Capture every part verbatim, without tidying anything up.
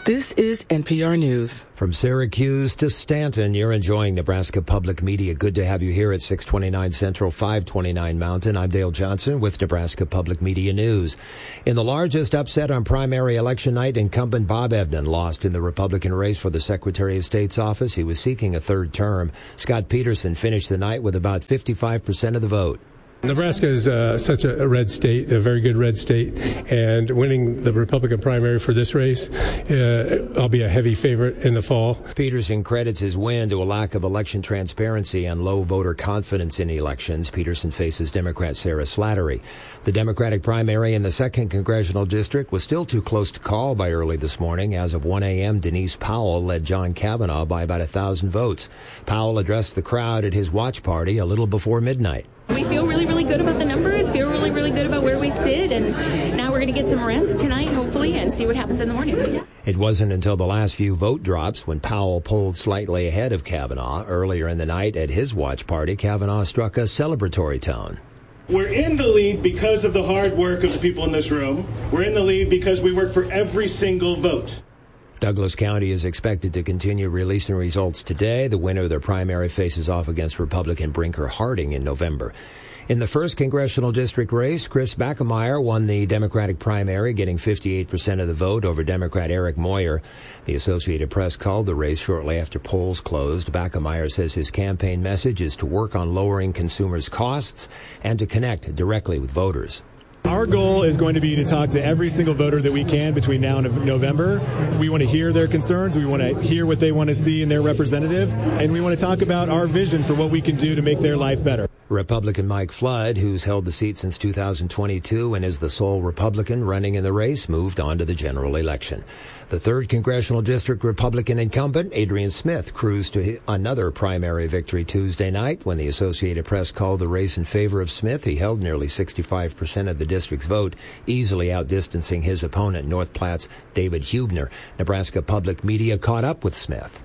This is N P R News. From Syracuse to Stanton, you're enjoying Nebraska Public Media. Good to have you here at six twenty-nine Central, five twenty-nine Mountain. I'm Dale Johnson with Nebraska Public Media News. In the largest upset on primary election night, incumbent Bob Evnen lost in the Republican race for the Secretary of State's office. He was seeking a third term. Scott Peterson finished the night with about fifty-five percent of the vote. Nebraska is uh, such a red state, a very good red state, and winning the Republican primary for this race, uh, I'll be a heavy favorite in the fall. Peterson credits his win to a lack of election transparency and low voter confidence in elections. Peterson faces Democrat Sarah Slattery. The Democratic primary in the second congressional district was still too close to call by early this morning. As of one a.m., Denise Powell led John Kavanaugh by about a thousand votes. Powell addressed the crowd at his watch party a little before midnight. We feel really, really good about the numbers, feel really, really good about where we sit, and now we're going to get some rest tonight, hopefully, and see what happens in the morning. It wasn't until the last few vote drops when Powell pulled slightly ahead of Kavanaugh. Earlier in the night at his watch party, Kavanaugh struck a celebratory tone. We're in the lead because of the hard work of the people in this room. We're in the lead because we work for every single vote. Douglas County is expected to continue releasing results today. The winner of their primary faces off against Republican Brinker Harding in November. In the first congressional district race, Chris Bachmeier won the Democratic primary, getting fifty-eight percent of the vote over Democrat Eric Moyer. The Associated Press called the race shortly after polls closed. Bachmeier says his campaign message is to work on lowering consumers' costs and to connect directly with voters. Our goal is going to be to talk to every single voter that we can between now and November. We want to hear their concerns. We want to hear what they want to see in their representative. And we want to talk about our vision for what we can do to make their life better. Republican Mike Flood, who's held the seat since two thousand twenty-two and is the sole Republican running in the race, moved on to the general election. The third congressional district Republican incumbent, Adrian Smith, cruised to another primary victory Tuesday night. When the Associated Press called the race in favor of Smith, he held nearly sixty-five percent of the district's vote, easily outdistancing his opponent, North Platte's David Huebner. Nebraska Public Media caught up with Smith.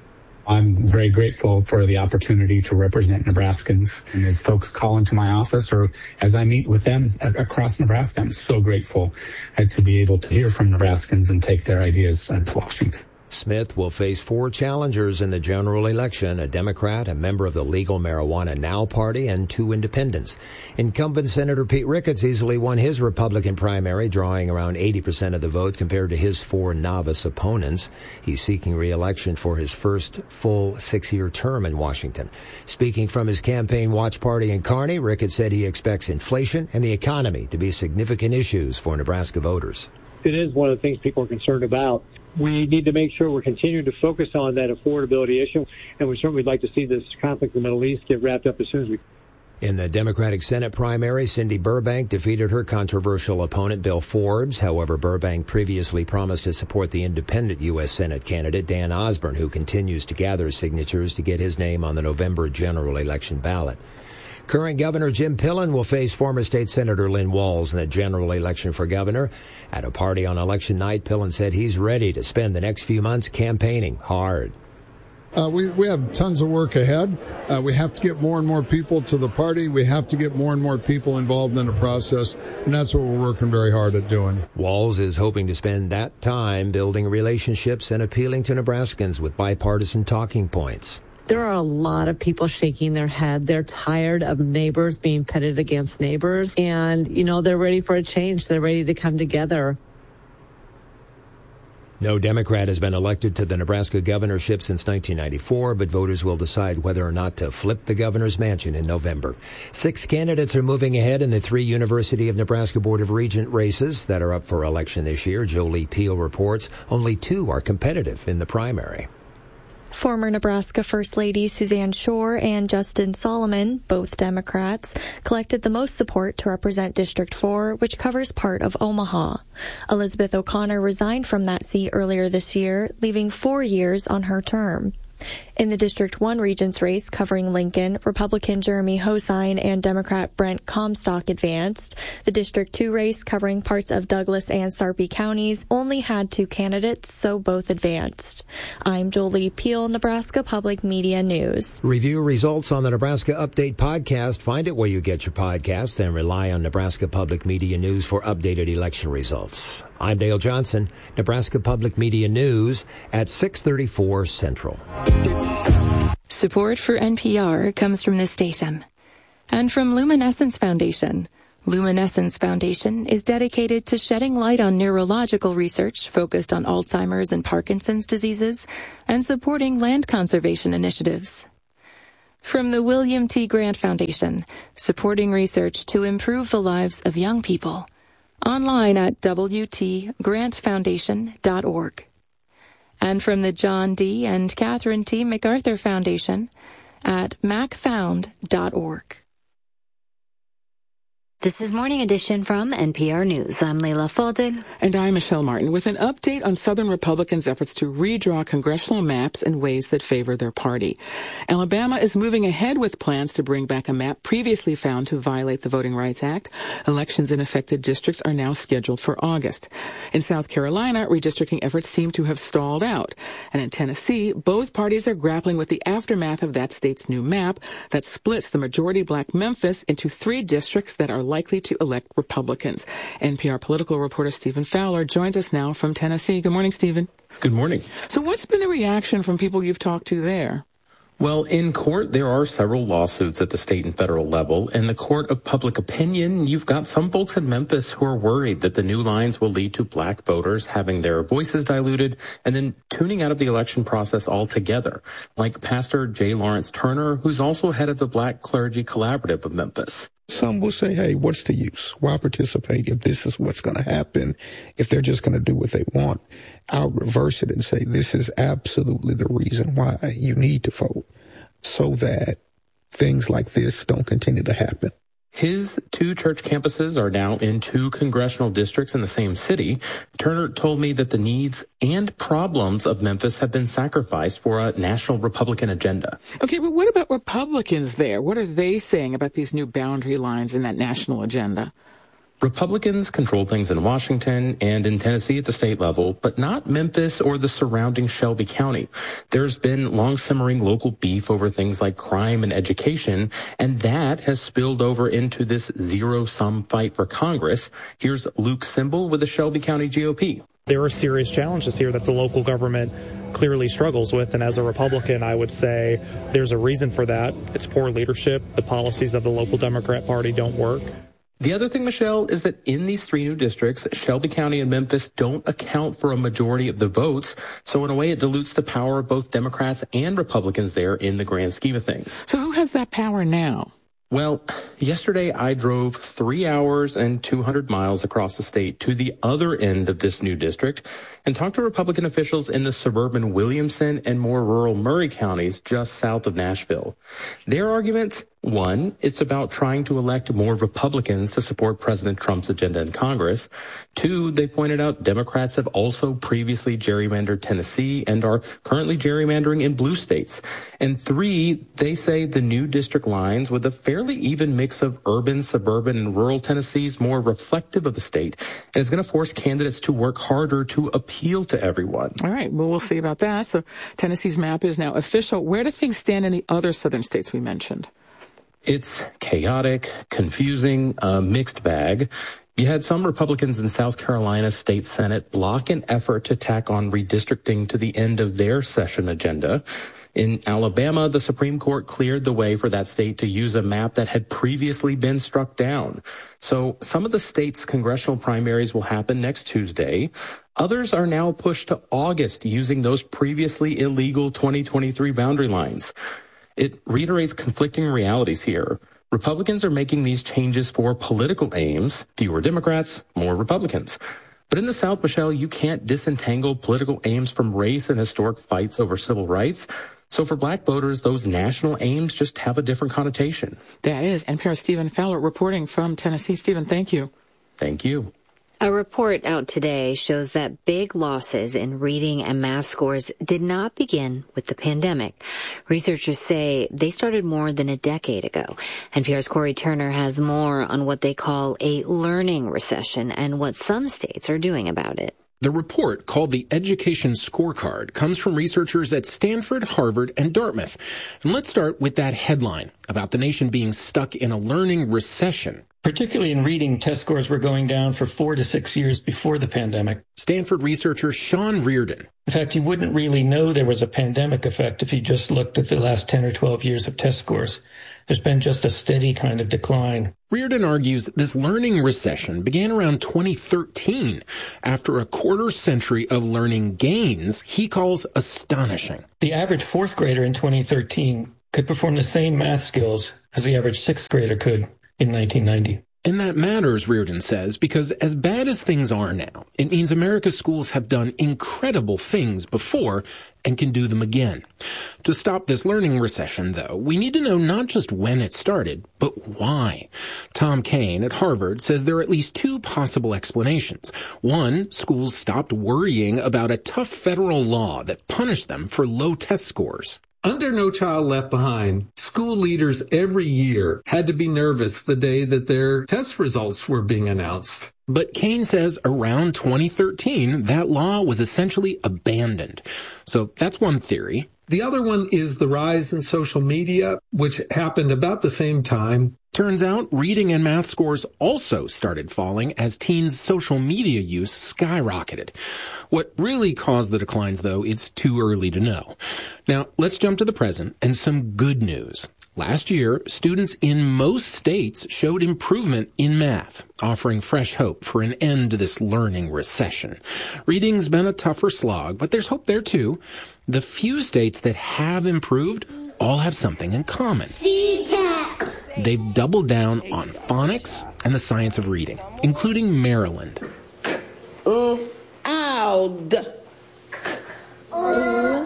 I'm very grateful for the opportunity to represent Nebraskans. And as folks call into my office or as I meet with them across Nebraska, I'm so grateful to be able to hear from Nebraskans and take their ideas to Washington. Smith will face four challengers in the general election, a Democrat, a member of the Legal Marijuana Now party, and two independents. Incumbent Senator Pete Ricketts easily won his Republican primary, drawing around eighty percent of the vote compared to his four novice opponents. He's seeking re-election for his first full six-year term in Washington. Speaking from his campaign watch party in Kearney, Ricketts said he expects inflation and the economy to be significant issues for Nebraska voters. It is one of the things people are concerned about. We need to make sure we're continuing to focus on that affordability issue, and we certainly would like to see this conflict in the Middle East get wrapped up as soon as we can. In the Democratic Senate primary, Cindy Burbank defeated her controversial opponent, Bill Forbes. However, Burbank previously promised to support the independent U S Senate candidate, Dan Osborne, who continues to gather signatures to get his name on the November general election ballot. Current Governor Jim Pillen will face former State Senator Lynn Walz in the general election for governor. At a party on election night, Pillen said he's ready to spend the next few months campaigning hard. Uh, we, we have tons of work ahead. Uh, we have to get more and more people to the party. We have to get more and more people involved in the process, and that's what we're working very hard at doing. Walz is hoping to spend that time building relationships and appealing to Nebraskans with bipartisan talking points. There are a lot of people shaking their head. They're tired of neighbors being pitted against neighbors. And, you know, they're ready for a change. They're ready to come together. No Democrat has been elected to the Nebraska governorship since nineteen ninety-four, but voters will decide whether or not to flip the governor's mansion in November. Six candidates are moving ahead in the three University of Nebraska Board of Regent races that are up for election this year. Jolie Peel reports only two are competitive in the primary. Former Nebraska First Lady Suzanne Shore and Justin Solomon, both Democrats, collected the most support to represent District four, which covers part of Omaha. Elizabeth O'Connor resigned from that seat earlier this year, leaving four years on her term. In the District one Regents race covering Lincoln, Republican Jeremy Hosein and Democrat Brent Comstock advanced. The District two race covering parts of Douglas and Sarpy counties only had two candidates, so both advanced. I'm Jolie Peel, Nebraska Public Media News. Review results on the Nebraska Update podcast. Find it where you get your podcasts and rely on Nebraska Public Media News for updated election results. I'm Dale Johnson, Nebraska Public Media News at six thirty-four Central. Support for N P R comes from this station and from Luminescence Foundation. Luminescence Foundation is dedicated to shedding light on neurological research focused on Alzheimer's and Parkinson's diseases and supporting land conservation initiatives. From the William T. Grant Foundation, supporting research to improve the lives of young people. Online at w t grant foundation dot org. And from the John D. and Catherine T. MacArthur Foundation at mac found dot org. This is Morning Edition from N P R News. I'm Leila Fadel. And I'm Michelle Martin with an update on Southern Republicans' efforts to redraw congressional maps in ways that favor their party. Alabama is moving ahead with plans to bring back a map previously found to violate the Voting Rights Act. Elections in affected districts are now scheduled for August. In South Carolina, redistricting efforts seem to have stalled out. And in Tennessee, both parties are grappling with the aftermath of that state's new map that splits the majority black Memphis into three districts that are likely to elect Republicans. N P R political reporter Stephen Fowler joins us now from Tennessee. Good morning, Stephen. Good morning. So what's been the reaction from people you've talked to there? Well, in court, there are several lawsuits at the state and federal level. In the court of public opinion, you've got some folks in Memphis who are worried that the new lines will lead to black voters having their voices diluted and then tuning out of the election process altogether, like Pastor J. Lawrence Turner, who's also head of the Black Clergy Collaborative of Memphis. Some will say, hey, what's the use? Why participate if this is what's going to happen, if they're just going to do what they want? I'll reverse it and say this is absolutely the reason why you need to vote, so that things like this don't continue to happen. His two church campuses are now in two congressional districts in the same city. Turner told me that the needs and problems of Memphis have been sacrificed for a national Republican agenda. Okay, but what about Republicans there? What are they saying about these new boundary lines in that national agenda? Republicans control things in Washington and in Tennessee at the state level, but not Memphis or the surrounding Shelby County. There's been long simmering local beef over things like crime and education, and that has spilled over into this zero-sum fight for Congress. Here's Luke Simbel with the Shelby County G O P. There are serious challenges here that the local government clearly struggles with, and as a Republican, I would say there's a reason for that. It's poor leadership. The policies of the local Democrat Party don't work. The other thing, Michelle, is that in these three new districts, Shelby County and Memphis don't account for a majority of the votes. So in a way, it dilutes the power of both Democrats and Republicans there in the grand scheme of things. So who has that power now? Well, yesterday I drove three hours and two hundred miles across the state to the other end of this new district and talked to Republican officials in the suburban Williamson and more rural Murray counties just south of Nashville. Their arguments, one, it's about trying to elect more Republicans to support President Trump's agenda in Congress. Two, they pointed out Democrats have also previously gerrymandered Tennessee and are currently gerrymandering in blue states. And three, they say the new district lines with a fairly even mix of urban, suburban, and rural Tennessee is more reflective of the state and is going to force candidates to work harder to appeal to everyone. All right. Well, we'll see about that. So Tennessee's map is now official. Where do things stand in the other southern states we mentioned? It's chaotic, confusing, a mixed bag. You had some Republicans in South Carolina State Senate block an effort to tack on redistricting to the end of their session agenda. In Alabama, the Supreme Court cleared the way for that state to use a map that had previously been struck down. So some of the state's congressional primaries will happen next Tuesday. Others are now pushed to August using those previously illegal twenty twenty-three boundary lines. It reiterates conflicting realities here. Republicans are making these changes for political aims, fewer Democrats, more Republicans. But in the South, Michelle, you can't disentangle political aims from race and historic fights over civil rights. So for black voters, those national aims just have a different connotation. That is N P R's Stephen Fowler reporting from Tennessee. Stephen, thank you. Thank you. A report out today shows that big losses in reading and math scores did not begin with the pandemic. Researchers say they started more than a decade ago. N P R's Corey Turner has more on what they call a learning recession and what some states are doing about it. The report, called the Education Scorecard, comes from researchers at Stanford, Harvard, and Dartmouth. And let's start with that headline about the nation being stuck in a learning recession. Particularly in reading, test scores were going down for four to six years before the pandemic. Stanford researcher Sean Reardon. In fact, you wouldn't really know there was a pandemic effect if you just looked at the last ten or twelve years of test scores. There's been just a steady kind of decline. Reardon argues this learning recession began around twenty thirteen, after a quarter century of learning gains he calls astonishing. The average fourth grader in twenty thirteen could perform the same math skills as the average sixth grader could in nineteen ninety. And that matters, Reardon says, because as bad as things are now, it means America's schools have done incredible things before and can do them again. To stop this learning recession, though, we need to know not just when it started, but why. Tom Kane at Harvard says there are at least two possible explanations. One, schools stopped worrying about a tough federal law that punished them for low test scores. Under No Child Left Behind, school leaders every year had to be nervous the day that their test results were being announced. But Kane says around twenty thirteen, that law was essentially abandoned. So that's one theory. The other one is the rise in social media, which happened about the same time. Turns out reading and math scores also started falling as teens' social media use skyrocketed. What really caused the declines, though, it's too early to know. Now, let's jump to the present and some good news. Last year, students in most states showed improvement in math, offering fresh hope for an end to this learning recession. Reading's been a tougher slog, but there's hope there too. The few states that have improved all have something in common. They've doubled down on phonics and the science of reading, including Maryland. Ooh, ow, d. Ooh,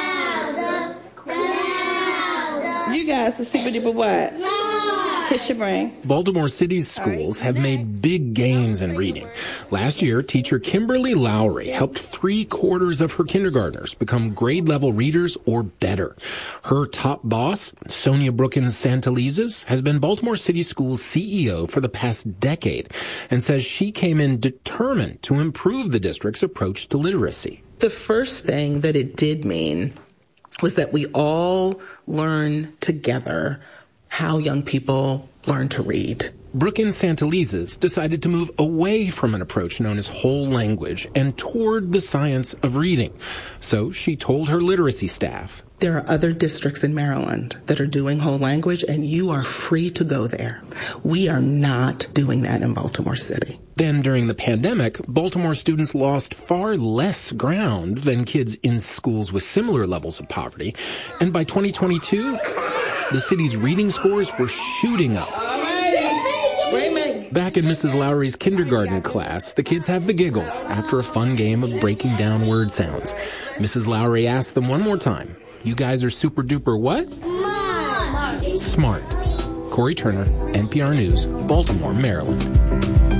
you guys are super duper what? Kiss your brain. Baltimore City's schools have made big gains in reading. Last year, teacher Kimberly Lowry helped three quarters of her kindergartners become grade-level readers or better. Her top boss, Sonia Brookins Santalizes, has been Baltimore City Schools C E O for the past decade and says she came in determined to improve the district's approach to literacy. The first thing that it did mean was that we all learn together how young people learn to read. Brookins Santalizes decided to move away from an approach known as whole language and toward the science of reading. So she told her literacy staff, there are other districts in Maryland that are doing whole language, and you are free to go there. We are not doing that in Baltimore City. Then during the pandemic, Baltimore students lost far less ground than kids in schools with similar levels of poverty. And by twenty twenty-two, the city's reading scores were shooting up. Back in Missus Lowry's kindergarten class, the kids have the giggles after a fun game of breaking down word sounds. Missus Lowry asked them one more time, you guys are super duper what? Smart. Smart. Corey Turner, N P R News, Baltimore, Maryland.